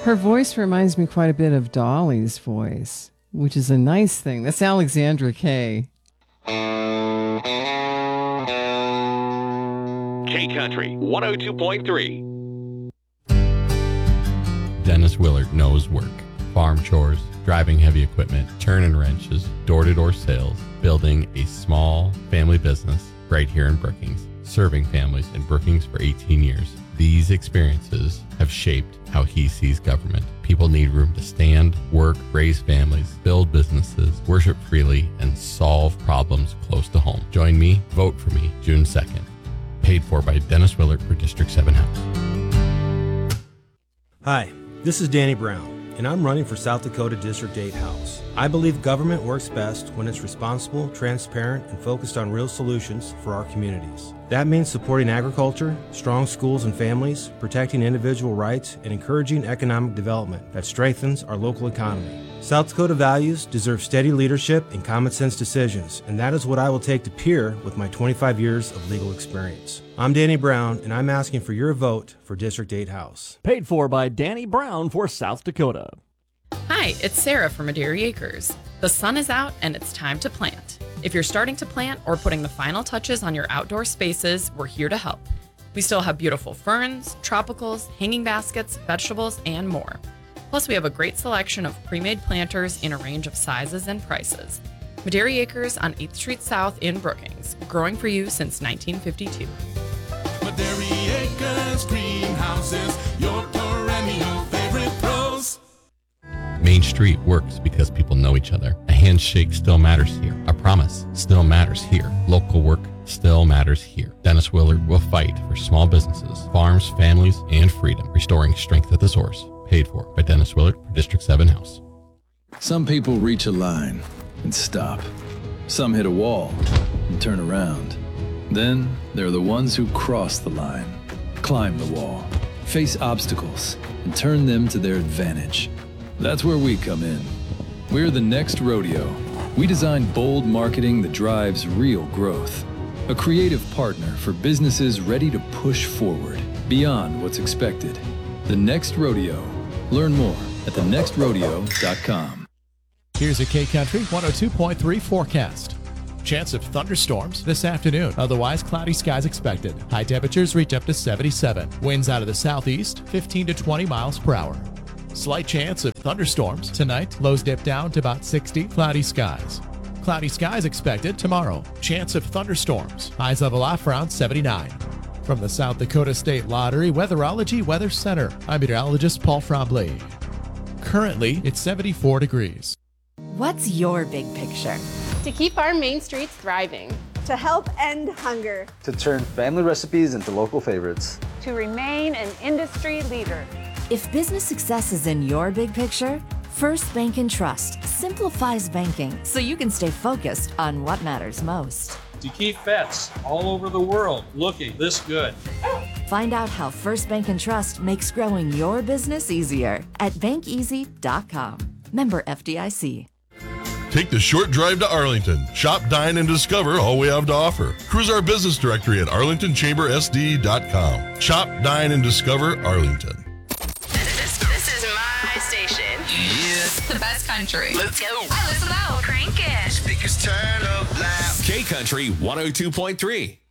Her voice reminds me quite a bit of Dolly's voice, which is a nice thing. That's Alexandra Kay. K-Country 102.3. Dennis Willard knows work. Farm chores, driving heavy equipment, turning wrenches, door-to-door sales, building a small family business right here in Brookings, serving families in Brookings for 18 years. These experiences have shaped how he sees government. People need room to stand, work, raise families, build businesses, worship freely, and solve problems close to home. Join me, vote for me, June 2nd. Paid for by Dennis Willard for District 7 House. Hi, this is Danny Brown, and I'm running for South Dakota District 8 House. I believe government works best when it's responsible, transparent, and focused on real solutions for our communities. That means supporting agriculture, strong schools and families, protecting individual rights, and encouraging economic development that strengthens our local economy. South Dakota values deserve steady leadership and common sense decisions, and that is what I will take to peer with my 25 years of legal experience. I'm Danny Brown, and I'm asking for your vote for District 8 House. Paid for by Danny Brown for South Dakota. Hi, it's Sarah from Madera Acres. The sun is out and it's time to plant. If you're starting to plant or putting the final touches on your outdoor spaces, we're here to help. We still have beautiful ferns, tropicals, hanging baskets, vegetables, and more. Plus, we have a great selection of pre-made planters in a range of sizes and prices. Madera Acres on 8th Street South in Brookings, growing for you since 1952. Madera Acres Greenhouses, your perennial favorite pros. Main Street works because people know each other. A handshake still matters here. A promise still matters here. Local work still matters here. Dennis Willard will fight for small businesses, farms, families, and freedom, restoring strength at the source. Paid for by Dennis Willard for District 7 House. Some people reach a line and stop. Some hit a wall and turn around. Then there are the ones who cross the line, climb the wall, face obstacles, and turn them to their advantage. That's where we come in. We're the Next Rodeo. We design bold marketing that drives real growth. A creative partner for businesses ready to push forward beyond what's expected. The Next Rodeo. Learn more at thenextrodeo.com. Here's a K-Country 102.3 forecast. Chance of thunderstorms this afternoon. Otherwise, cloudy skies expected. High temperatures reach up to 77. Winds out of the southeast, 15 to 20 miles per hour. Slight chance of thunderstorms tonight. Lows dip down to about 60. Cloudy skies. Cloudy skies expected tomorrow. Chance of thunderstorms. Highs level off around 79. From the South Dakota State Lottery Weatherology Weather Center, I'm meteorologist Paul Frombley. Currently, it's 74 degrees. What's your big picture? To keep our main streets thriving. To help end hunger. To turn family recipes into local favorites. To remain an industry leader. If business success is in your big picture, First Bank & Trust simplifies banking so you can stay focused on what matters most. To keep vets all over the world looking this good. Find out how First Bank & Trust makes growing your business easier at bankeasy.com. Member FDIC. Take the short drive to Arlington. Shop, dine, and discover all we have to offer. Cruise our business directory at arlingtonchambersd.com. Shop, dine, and discover Arlington. This is my station. Yeah. The best country. Let's go. I listen out. Crank it. Speakers turn up loud. K-Country 102.3.